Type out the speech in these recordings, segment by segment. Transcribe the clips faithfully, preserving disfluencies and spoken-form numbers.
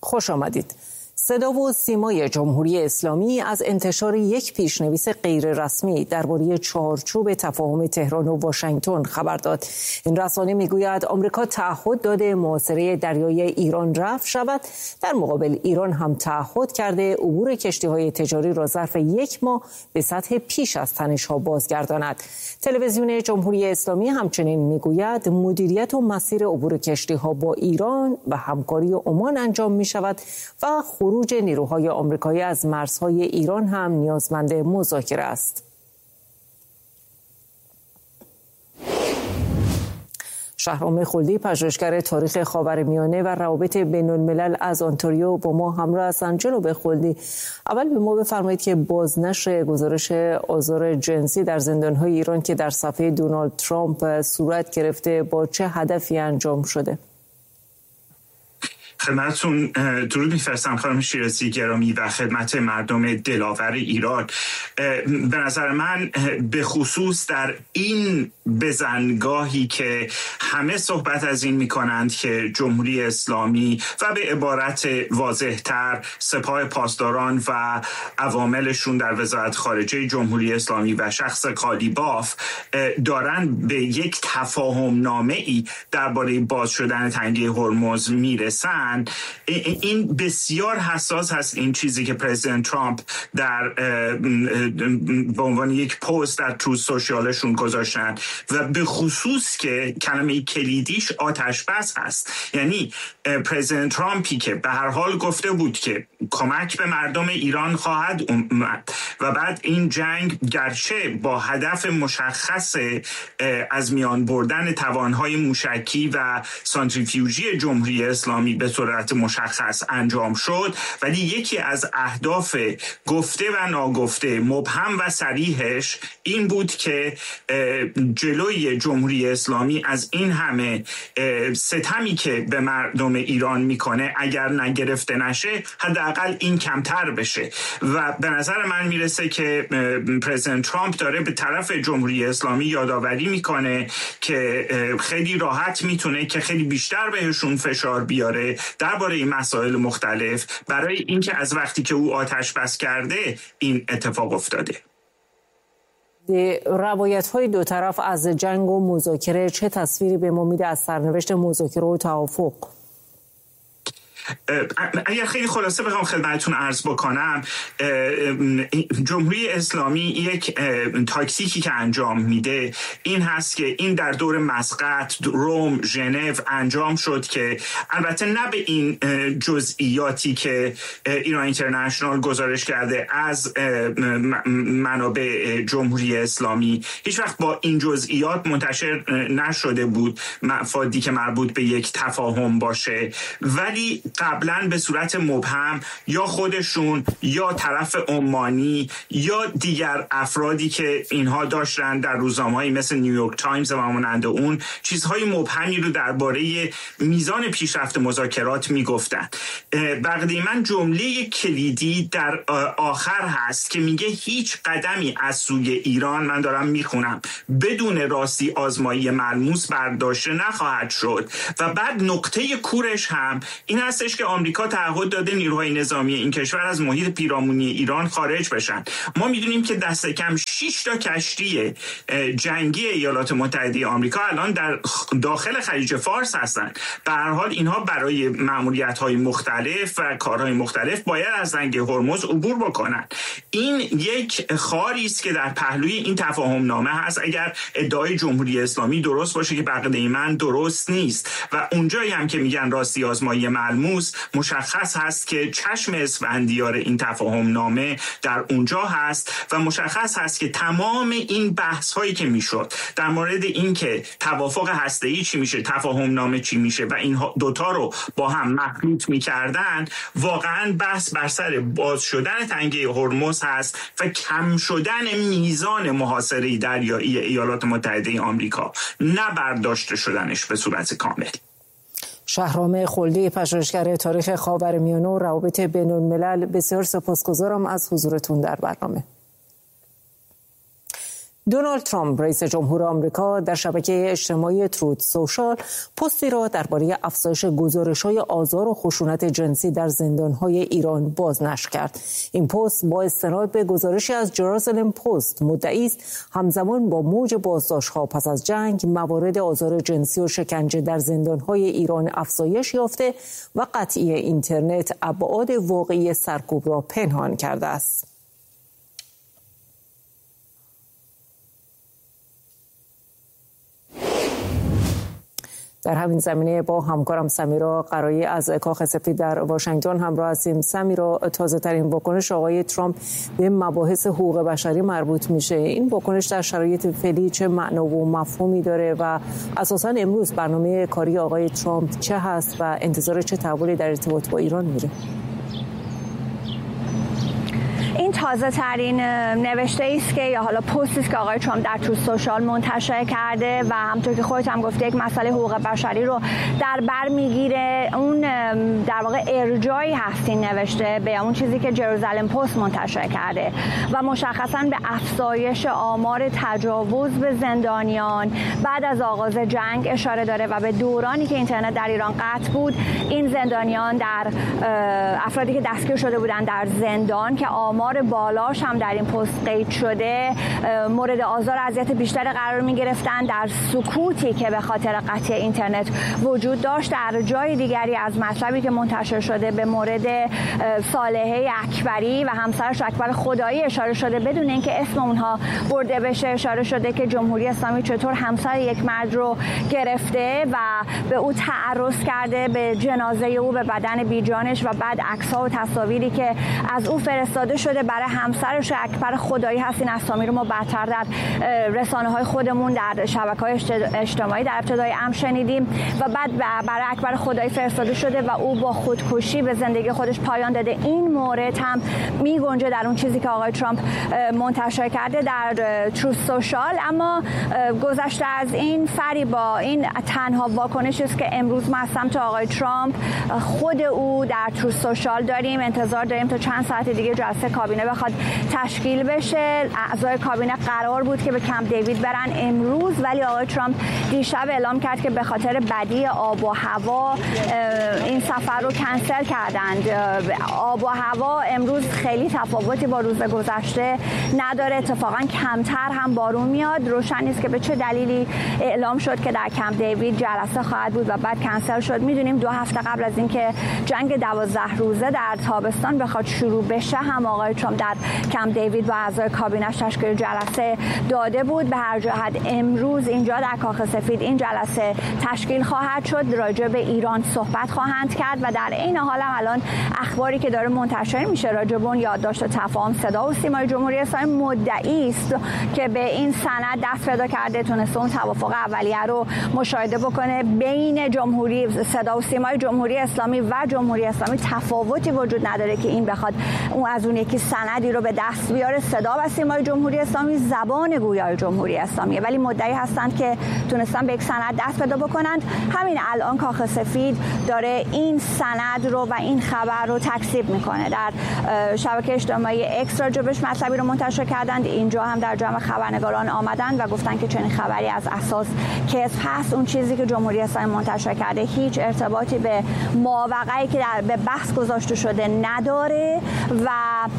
خوش آمدید. صدا و سیمای جمهوری اسلامی از انتشار یک پیشنویس غیررسمی درباره چارچوب تفاهم تهران و واشنگتن خبر داد. این رسانه میگوید آمریکا تعهد داده محاصره دریایی ایران رفع شود، در مقابل ایران هم تعهد کرده عبور کشتی‌های تجاری را ظرف یک ماه به سطح پیش از تنش‌ها بازگرداند. تلویزیون جمهوری اسلامی همچنین میگوید مدیریت و مسیر عبور کشتی‌ها با ایران و همکاری عمان انجام می‌شود و خروج نیروهای آمریکایی از مرزهای ایران هم نیازمند مذاکره است. شهرام خلدی، پژوهشگر تاریخ خاورمیانه و روابط بین‌الملل از آنتاریو با ما همراه هستند. جناب خلدی، اول به ما بفرمایید که بازنشر گزارش آزار جنسی در زندان‌های ایران که در صفحه دونالد ترامپ صورت گرفته با چه هدفی انجام شده؟ خدمتتون درود می‌فرستم خانم شیرازی گرامی و خدمت مردم دلاور ایران. به نظر من به خصوص در این بزنگاهی که همه صحبت از این می‌کنند که جمهوری اسلامی و به عبارت واضح‌تر سپاه پاسداران و عواملشون در وزارت خارجه جمهوری اسلامی و شخص قالیباف دارن به یک تفاهم نامه‌ای درباره باز شدن تنگه هرمز میرسن، این بسیار حساس هست. این چیزی که پرزیدنت ترامپ در به عنوان یک پست در تروث سوشیالشون گذاشتن و به خصوص که کلمه کلیدیش آتش بس هست. یعنی پرزیدنت ترامپی که به هر حال گفته بود که کمک به مردم ایران خواهد اومد و بعد این جنگ گرچه با هدف مشخص از میان بردن توانهای موشکی و سانتریفیوژی جمهوری اسلامی به صورت مشخص انجام شد، ولی یکی از اهداف گفته و ناگفته، مبهم و صریحش این بود که جلوی جمهوری اسلامی از این همه ستمی که به مردم ایران میکنه اگر نگرفته نشه حداقل این کمتر بشه. و به نظر من میرسه که پرزیدنت ترامپ داره به طرف جمهوری اسلامی یادآوری میکنه که خیلی راحت میتونه که خیلی بیشتر بهشون فشار بیاره درباره این مسائل مختلف برای اینکه از وقتی که او آتش بس کرده این اتفاق افتاده. روایت‌های دو طرف از جنگ و مذاکره چه تصویری به ما میده از سرنوشت مذاکره و توافق؟ اگر خیلی خلاصه بخوام خدمتتون عرض بکنم، جمهوری اسلامی یک تاکتیکی که انجام میده این هست که این در دور مسقط، روم، ژنو انجام شد که البته نه به این جزئیاتی که ایران اینترنشنال گزارش کرده از منابع جمهوری اسلامی، هیچ وقت با این جزئیات منتشر نشده بود مفادی که مربوط به یک تفاهم باشه، ولی قبلا به صورت مبهم یا خودشون یا طرف عمانی یا دیگر افرادی که اینها داشتن در روزنامه‌های مثل نیویورک تایمز و مانند اون چیزهای مبهمی رو درباره میزان پیشرفت مذاکرات میگفتن. بقیه من جمله کلیدی در آخر هست که میگه هیچ قدمی از سوی ایران، من دارم میخونم، بدون راستی آزمایی ملموس برداشته نخواهد شد. و بعد نقطه کورش هم این هستش که آمریکا تعهد داده نیروهای نظامی این کشور از محیط پیرامونی ایران خارج بشن. ما میدونیم که دست کم شش تا کشتی جنگی ایالات متحده آمریکا الان در داخل خلیج فارس هستن. به هر حال اینها برای مأموریت‌های مختلف و کارهای مختلف باید از تنگه هرمز عبور بکنن. این یک خاری است که در پهلوی این تفاهم نامه هست اگر ادعای جمهوری اسلامی درست باشه که بقیه من درست نیست. و اونجایی هم که میگن راستی آزمایی ملموس، مشخص هست که چشم اسفندیار این تفاهم نامه در اونجا هست و مشخص هست که تمام این بحث هایی که میشد در مورد این که توافق هسته‌ای چی میشه، تفاهم نامه چی میشه و این دوتا رو با هم مخلوط میکردن، واقعا بحث بر سر باز شدن تنگه هرمز هست و کم شدن میزان محاصره دریایی ایالات متحده آمریکا، نه برداشته شدنش به صورت کامل. شهرام خلدی، پژوهشگر تاریخ خاورمیانه و روابط بین‌الملل، بسیار سپاسگزارم از حضورتون در برنامه. دونالد ترامپ رئیس جمهور آمریکا در شبکه اجتماعی تروت سوشال پستی را درباره افزایش گزارش‌های آزار و خشونت جنسی در زندان‌های ایران بازنشر کرد. این پست با استناد به گزارشی از جراسلم پست مدعی است همزمان با موج بازداشت‌ها پس از جنگ موارد آزار جنسی و شکنجه در زندان‌های ایران افزایش یافته و قطعی اینترنت ابعاد واقعی سرکوب را پنهان کرده است. در همین زمینه با همکارم سمیرا قرایی از کاخ سفید در واشنگتن همراه هستیم. سمیرا، تازه ترین واکنش آقای ترامپ به مباحث حقوق بشری مربوط میشه. این واکنش در شرایط فعلی چه معنا و مفهومی داره و اساساً امروز برنامه کاری آقای ترامپ چه هست و انتظار چه تحولی در ارتباط با ایران میره؟ این تازه ترین نوشته است که یا حالا پستی است که آقای ترامپ در تروت سوشال منتشر کرده و همونطور که خودت هم گفته یک مسئله حقوق بشری رو در بر میگیره. اون در واقع ارجاعی هست این نوشته به اون چیزی که جراسلم پست منتشر کرده و مشخصاً به افزایش آمار تجاوز به زندانیان بعد از آغاز جنگ اشاره داره و به دورانی که اینترنت در ایران قطع بود این زندانیان در افرادی که دستگیر شده بودن در زندان که آمار بالاش هم در این پست قید شده مورد آزار و اذیت بیشتری قرار می گرفتن در سکوتی که به خاطر قطع اینترنت وجود داشت. در جای دیگری از مطلبی که منتشر شده به مورد صالحه اکبری و همسرش اکبر خدایی اشاره شده بدون اینکه اسم اونها برده بشه. اشاره شده که جمهوری اسلامی چطور همسر یک مرد رو گرفته و به او تعرض کرده، به جنازه او، به بدن بیجانش و بعد عکس‌ها و تصاویری که از او فرستاده شده برای همسرش اکبر خدایی هست. این اسامی رو ما بعدتر در رسانه‌های خودمون در شبکه‌های اجتماعی در ابتدای امر شنیدیم و بعد برای اکبر خدایی فرستاده شده و او با خودکشی به زندگی خودش پایان داده. این مورد هم میگنجه در اون چیزی که آقای ترامپ منتشر کرده در تروت سوشال. اما گذشته از این فری با این تنها واکنشی است که امروز ما از سمت آقای ترامپ خود او در تروت سوشال داریم. انتظار داریم تا چند ساعت دیگه جلسه کابینه بخواد تشکیل بشه. اعضای کابینه قرار بود که به کمپ دیوید برن امروز ولی آقای ترامپ دیشب اعلام کرد که به خاطر بدی آب و هوا این سفر رو کنسل کردند. آب و هوا امروز خیلی تفاوتی با روز گذشته نداره، اتفاقا کمتر هم بارون میاد. روشن نیست که به چه دلیلی اعلام شد که در کمپ دیوید جلسه خواهد بود و بعد کنسل شد. میدونیم دو هفته قبل از اینکه جنگ دوازده روزه در تابستان بخواد شروع بشه هم آقای ترامپ در کمپ دیوید با اعضای کابینه‌اش تشکیل جلسه داده بود. به هر جهت امروز اینجا در کاخ سفید این جلسه تشکیل خواهد شد، راجع به ایران صحبت خواهند کرد و در این حال هم الان اخباری که داره منتشر میشه راجع به اون یادداشت تفاهم صدا و سیمای جمهوری اسلامی مدعی است که به این سند دست پیدا کرده، تونسته اون توافق اولیه رو مشاهده بکنه بین جمهوری صدا و سیمای جمهوری اسلامی و جمهوری اسلامی. تفاوتی وجود نداره که این بخواد اون از اون یکی سندی رو به دست بیاره. صدا و سیمای جمهوری اسلامی زبان گویای جمهوری اسلامیه ولی مدعی هستند که تونستن به یک سند دست پیدا بکنند. همین الان کاخ سفید داره این سند رو و این خبر رو تکذیب میکنه. در شبکه اجتماعی اکس راجبش مطلبی رو منتشر کردند. اینجا هم در جمع خبرنگاران آمدن و گفتن که چنین خبری از اساس کذب هست. اون چیزی که جمهوری اسلامی منتشر کرده هیچ ارتباطی به ماوقعی که در به بحث گذاشته شده نداره و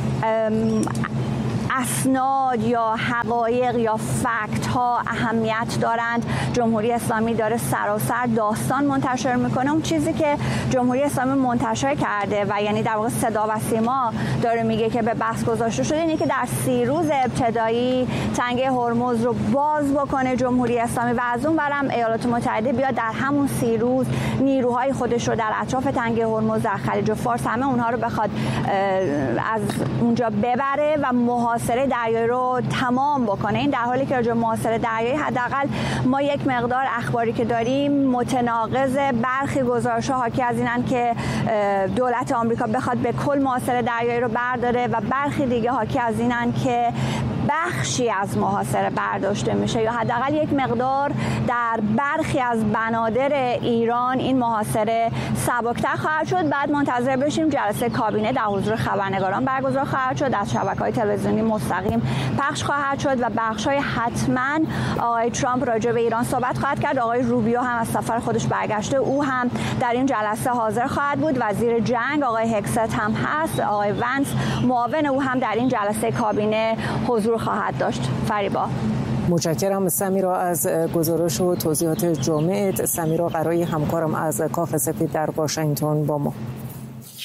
اسناد یا حقایق یا فکت ها اهمیت دارند. جمهوری اسلامی داره سراسر داستان منتشر میکنه. اون چیزی که جمهوری اسلامی منتشر کرده و یعنی در واقع صدا و سیما داره میگه که به بحث گذاشته شده اینه که در سی روز ابتدایی تنگه هرمز رو باز بکنه جمهوری اسلامی و از اون برم ایالات متحده بیاد در همون سی روز نیروهای خودش رو در اطراف تنگه هرمز در خلیج فارس همه اونها رو بخواد از اونجا ببره و محاصره دریایی رو تمام بکنه. این در حالی که راجع به محاصره دریایی حداقل ما یک مقدار اخباری که داریم متناقض. برخی گزارش‌ها حاکی از اینن که دولت آمریکا بخواد به کل محاصره دریایی رو برداره و برخی دیگه حاکی از اینن که بخشی از محاصره برداشته میشه یا حداقل یک مقدار در برخی از بنادر ایران این محاصره سبکتر خواهد شد. بعد منتظر بشیم جلسه کابینه در حضور خبرنگاران برگزار خواهد شد، از شبکه‌های تلویزیونی مستقیم پخش خواهد شد و بخش‌های حتما آقای ترامپ راجع به ایران صحبت خواهد کرد. آقای روبیو هم از سفر خودش برگشته، او هم در این جلسه حاضر خواهد بود. وزیر جنگ آقای هکست هم هست، آقای ونس معاون او هم در این جلسه کابینه حضور خواهد داشت. فریبا، متشکرم سمیرا از گزارش و توضیحات جامعت. سمیرا قرایی همکارم از کاخ سفید در واشنگتن با ما.